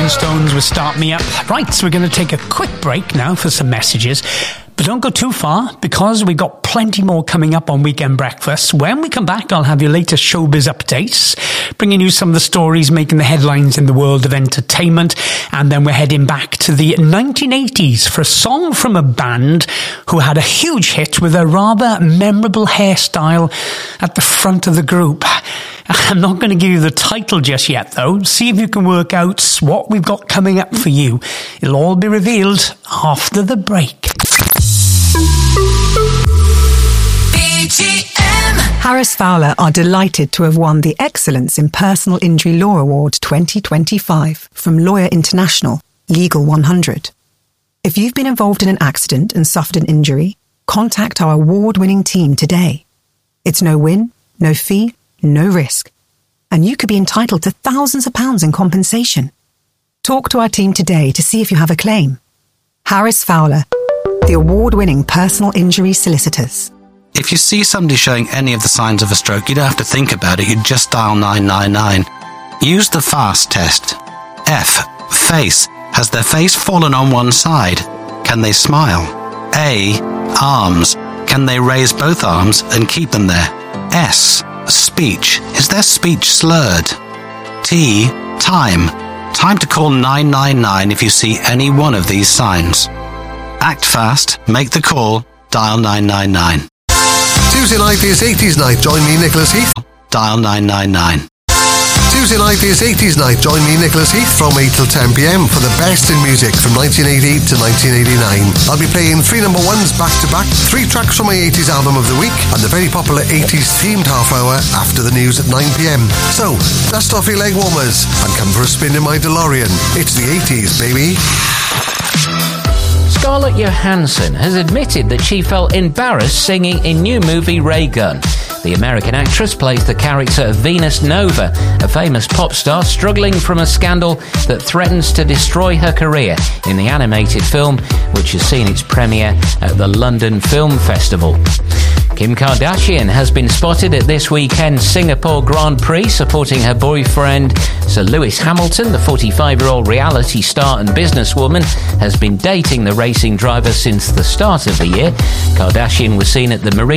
Rolling Stones with Start Me Up. Right, so we're going to take a quick break now for some messages. But don't go too far, because we've got plenty more coming up on Weekend Breakfast. When we come back, I'll have your latest showbiz updates, bringing you some of the stories making the headlines in the world of entertainment. And then we're heading back to the 1980s for a song from a band who had a huge hit with a rather memorable hairstyle at the front of the group. I'm not going to give you the title just yet, though. See if you can work out what we've got coming up for you. It'll all be revealed after the break. BGM. Harris Fowler are delighted to have won the Excellence in Personal Injury Law Award 2025 from Lawyer International, Legal 100. If you've been involved in an accident and suffered an injury, contact our award-winning team today. It's no win, no fee, no risk. And you could be entitled to thousands of pounds in compensation. Talk to our team today to see if you have a claim. Harris Fowler, the award-winning personal injury solicitors. If you see somebody showing any of the signs of a stroke, you don't have to think about it, you just dial 999. Use the FAST test. F. Face. Has their face fallen on one side? Can they smile? A. Arms. Can they raise both arms and keep them there? S. Speech. Is their speech slurred? T. Time. Time to call 999 if you see any one of these signs. Act fast, make the call, dial 999. Tuesday night is 80s night. Join me, Nicholas Heath. Dial 999. Tuesday night is 80s night. Join me, Nicholas Heath, from 8 till 10 p.m. for the best in music from 1988 to 1989. I'll be playing 3 number ones back to back, 3 tracks from my 80s album of the week, and the very popular 80s themed half hour after the news at 9 p.m. So, dust off your leg warmers and come for a spin in my DeLorean. It's the 80s, baby. Scarlett Johansson has admitted that she felt embarrassed singing in new movie Ray Gun. The American actress plays the character of Venus Nova, a famous pop star struggling from a scandal that threatens to destroy her career in the animated film, which has seen its premiere at the London Film Festival. Kim Kardashian has been spotted at this weekend's Singapore Grand Prix supporting her boyfriend Sir Lewis Hamilton. The 45-year-old reality star and businesswoman has been dating the racing driver since the start of the year. Kardashian was seen at the Marine